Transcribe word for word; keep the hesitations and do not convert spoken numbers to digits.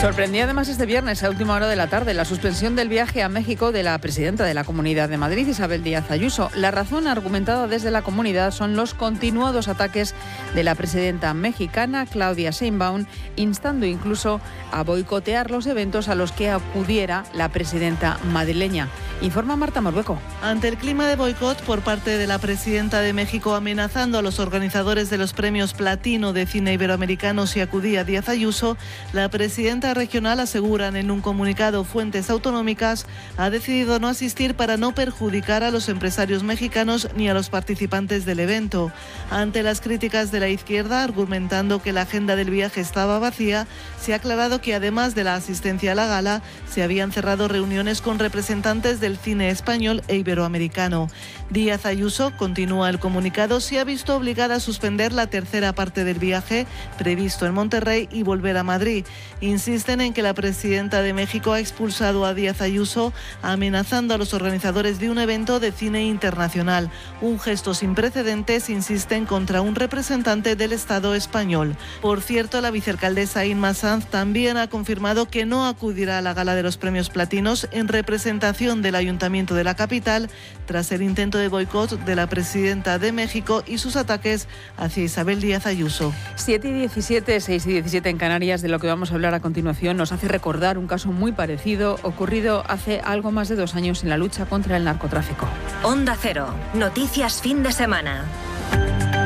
Sorprendía además este viernes a última hora de la tarde la suspensión del viaje a México de la presidenta de la Comunidad de Madrid, Isabel Díaz Ayuso. La razón argumentada desde la comunidad son los continuados ataques de la presidenta mexicana, Claudia Sheinbaum, instando incluso a boicotear los eventos a los que acudiera la presidenta madrileña. Informa Marta Morbeco. Ante el clima de boicot por parte de la presidenta de México amenazando a los organizadores de los premios Platino de Cine Iberoamericano si acudía Díaz Ayuso, la presidenta regional, aseguran en un comunicado fuentes autonómicas, ha decidido no asistir para no perjudicar a los empresarios mexicanos ni a los participantes del evento. Ante las críticas de la izquierda, argumentando que la agenda del viaje estaba vacía, se ha aclarado que además de la asistencia a la gala, se habían cerrado reuniones con representantes del cine español e iberoamericano. Díaz Ayuso, continúa el comunicado, se ha visto obligada a suspender la tercera parte del viaje previsto en Monterrey y volver a Madrid. Insisten en que la presidenta de México ha expulsado a Díaz Ayuso, amenazando a los organizadores de un evento de cine internacional. Un gesto sin precedentes, insisten, contra un representante del Estado español. Por cierto, la vicealcaldesa Inma Sanz también ha confirmado que no acudirá a la gala de los premios Platinos en representación del Ayuntamiento de la capital, tras el intento de boicot de la presidenta de México y sus ataques hacia Isabel Díaz Ayuso. siete y diecisiete, seis y diecisiete en Canarias. De lo que vamos a hablar a continuación nos hace recordar un caso muy parecido ocurrido hace algo más de dos años en la lucha contra el narcotráfico. Onda Cero, noticias fin de semana.